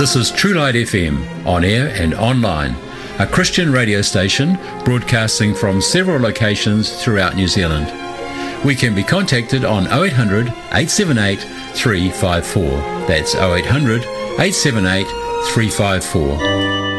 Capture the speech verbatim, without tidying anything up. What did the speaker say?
This is True Light F M, on air and online, a Christian radio station broadcasting from several locations throughout New Zealand. We can be contacted on oh eight hundred, eight seven eight, three five four. That's oh eight hundred, eight seven eight, three five four.